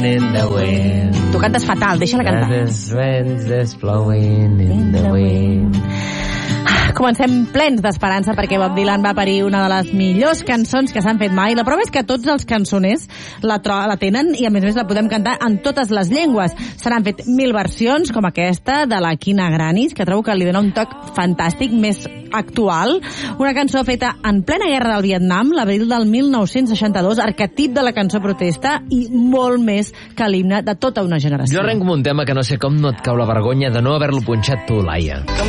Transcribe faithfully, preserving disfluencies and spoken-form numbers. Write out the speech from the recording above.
in the wind. Tu cantes fatal, deixa-la cantar. There's winds that's blowing in the wind. Comencem plens d'esperança perquè Bob Dylan va parir una de les millors cançons que s'han fet mai. La prova és que tots els cançoners la, la tenen i a més a més la podem cantar en totes les llengües. Se n'han fet mil versions com aquesta de la Quina Granis, que trobo que li dona un toc fantàstic, més actual. Una cançó feta en plena guerra del Vietnam, l'abril del mil nou-cents seixanta-dos, arquetip de la cançó protesta i molt més que l'himne de tota una generació. Jo arrenco un tema que no sé com no et cau la vergonya de no haver-lo punxat tu, Laia.